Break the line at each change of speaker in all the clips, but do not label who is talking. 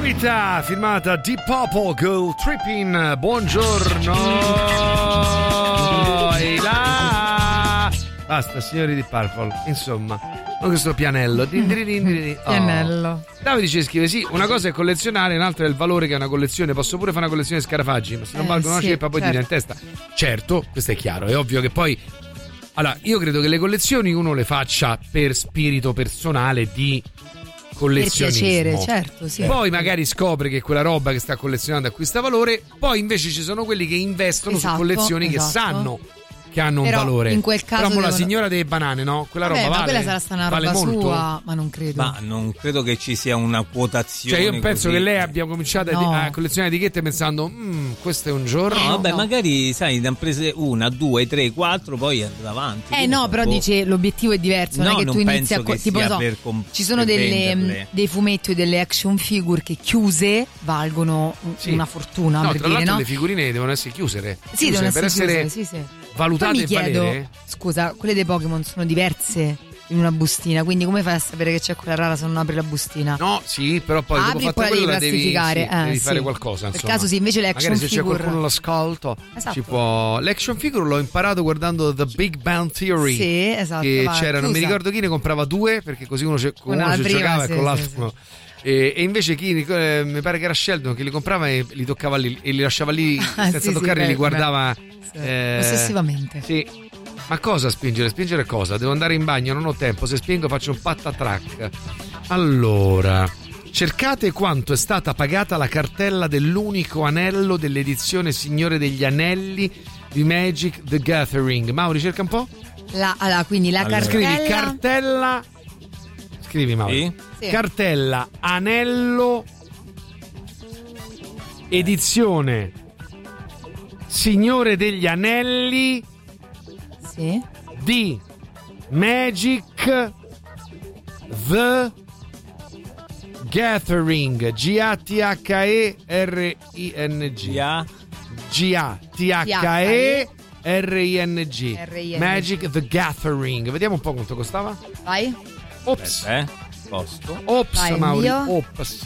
Novità firmata Deep Purple, Go Tripping. Buongiorno. E là. Basta, signori di Purple. Insomma, non questo pianello.
Pianello.
Davide ci scrive: sì, una cosa è collezionare, un'altra è il valore che è una collezione. Posso pure fare una collezione di scarafaggi, ma se non valgono una ceppa poi ti viene in testa. Certo, questo è chiaro. È ovvio che poi, allora, io credo che le collezioni uno le faccia per spirito personale di collezionismo.
Per piacere, certo, sì.
Poi magari scopre che quella roba che sta collezionando acquista valore. Poi invece ci sono quelli che investono su collezioni che sanno che hanno
però
un valore.
In quel caso
però la signora delle banane, no? Quella roba vale.
Ma quella sarà stata una roba sua, ma non credo.
Ma non credo che ci sia una quotazione.
Cioè io penso
così.
che lei abbia cominciato a collezionare etichette pensando questo è un giorno.
No, vabbè, magari sai, ne hanno prese 1, 2, 3, 4, poi andava avanti.
No, però dice l'obiettivo è diverso, non è che tu inizi a tipo ci sono dei fumetti o delle action figure che chiuse valgono una fortuna,
no,
per
tra
dire,
l'altro
no?
le figurine devono essere chiuse.
Sì, devono
per essere valutate e valere.
Scusa, quelle dei Pokémon sono diverse in una bustina, quindi come fai a sapere che c'è quella rara se non apri la bustina?
No, sì, però poi
apri
dopo
e poi la devi plastificare.
Devi fare qualcosa, insomma.
Per caso sì, invece le action
magari
figure,
se c'è qualcuno all'ascolto,
esatto,
ci può. L'action figure l'ho imparato guardando The Big Bang Theory.
Sì, esatto.
Che c'era, non mi ricordo chi ne comprava due, perché così uno ci giocava e con l'altro. E invece chi mi pare che era Sheldon che li comprava e li toccava lì e li lasciava lì senza toccarli, li guardava
ossessivamente.
Sì. Ma cosa spingere? Spingere cosa? Devo andare in bagno, non ho tempo. Se spingo faccio un patatrack. Allora, cercate quanto è stata pagata la cartella dell'unico anello dell'edizione Signore degli Anelli di Magic the Gathering. Mauri, cerca un po'.
Quindi la cartella.
Scrivi cartella. Scrivi, Mauri.
Sì.
Cartella anello edizione Signore degli Anelli di Magic the Gathering. Gathering. Magic the Gathering. Vediamo un po' quanto costava.
Vai.
Ops.
Costo.
Ops,
vai,
Mauri. Ops.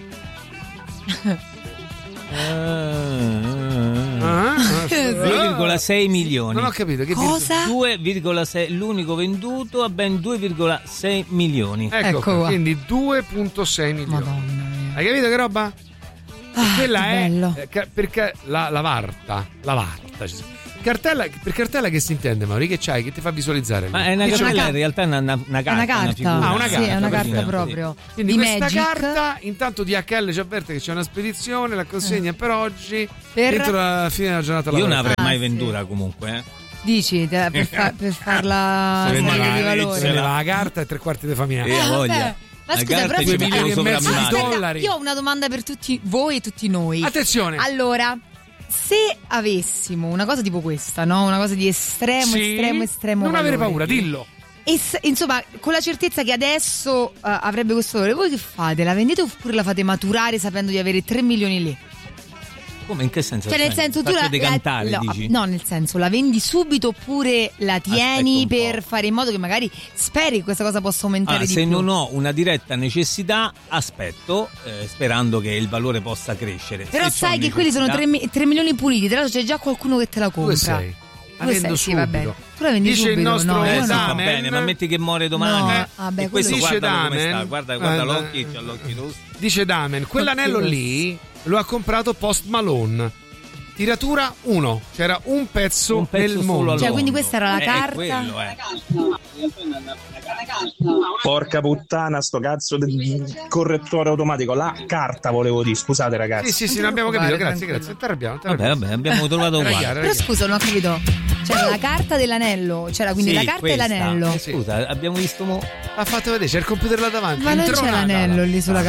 2,6 milioni.
Non ho capito che
cosa?
2,6, l'unico venduto a ben 2,6 milioni.
Ecco qua. Quindi 2,6 milioni.
Madonna mia.
Hai capito che roba? Quella è
bello.
perché la varta. Cartella, per cartella che si intende, Mauri? Che c'hai? Che ti fa visualizzare?
Ma è una cartella, in realtà è una carta.
Una carta.
Figura.
Una carta.
Sì, è una carta proprio.
Quindi
di
questa
Magic.
carta, intanto DHL ci avverte che c'è una spedizione, la consegna per oggi,
Per-
entro la fine della giornata
Io non
lavorativa.
avrei mai venduta comunque.
Dici per farla
Se
salire di
se
valore.
leva la carta e 3/4 di famiglia.
Voglia.
Ma scusa, però
$2,5 milioni.
io ho una domanda per tutti voi e tutti noi.
Attenzione.
Allora, se avessimo una cosa tipo questa, no? Una cosa di estremo
non
valore.
avere paura, dillo.
E insomma, con la certezza che adesso avrebbe questo valore, voi che fate? La vendete oppure la fate maturare sapendo di avere 3 milioni lì?
Come, in che senso?
Cioè, nel senso, tu
decantare, dici?
no, nel senso, la vendi subito oppure la tieni per fare in modo che magari speri che questa cosa possa aumentare di
se
più?
non ho una diretta necessità, aspetto, sperando che il valore possa crescere.
Però
Se
sai
c'ho
che quelli sono 3 milioni puliti, tra l'altro c'è già qualcuno che te la compra.
2,6. La vendo
Sì, va bene.
subito.
Tu la vendi
Dice
subito,
il nostro
no?
va
Damen.
bene, ma metti che muore domani.
No, vabbè,
e questo
dice
guarda come
Damen.
sta, guarda l'occhio, c'ha l'occhio rosso.
Dice Damen, quell'anello lì lo ha comprato Post Malone. Tiratura 1, c'era un pezzo nel
solo
mondo.
al
Cioè,
mondo.
quindi questa era la carta.
Quello,
Porca puttana, sto cazzo di correttore automatico. La carta volevo dire, scusate ragazzi.
Sì, non abbiamo capito, grazie. Arrabbiamo.
Vabbè, abbiamo trovato uguale.
Però scusa, non ho capito. C'era la carta dell'anello, c'era quindi
Sì,
la carta
questa.
e l'anello.
Scusa, abbiamo visto
Ha fatto vedere, c'è il computer là davanti.
Ma non c'è
intronata.
l'anello lì sulla